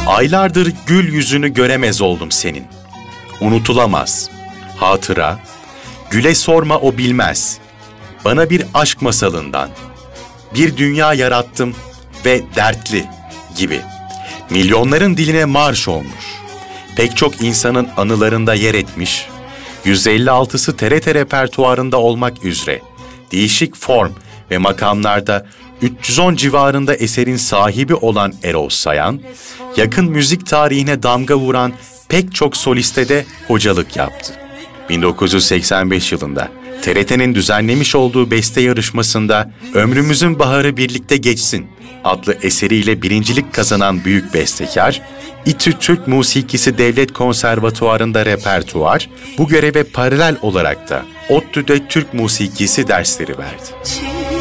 Aylardır gül yüzünü göremez oldum senin. Unutulamaz. Hatıra, güle sorma o bilmez. Bana bir aşk masalından. Bir dünya yarattım ve dertli gibi. Milyonların diline marş olmuş. Pek çok insanın anılarında yer etmiş. 156'sı TRT repertuarında olmak üzere. Değişik form ve makamlarda 310 civarında eserin sahibi olan Erol Sayan, yakın müzik tarihine damga vuran pek çok soliste de hocalık yaptı. 1985 yılında TRT'nin düzenlemiş olduğu beste yarışmasında Ömrümüzün Baharı Birlikte Geçsin adlı eseriyle birincilik kazanan büyük bestekar, İTÜ Türk Musikisi Devlet Konservatuvarı'nda repertuar, bu göreve paralel olarak da ODTÜ'de Türk Musikisi dersleri verdi.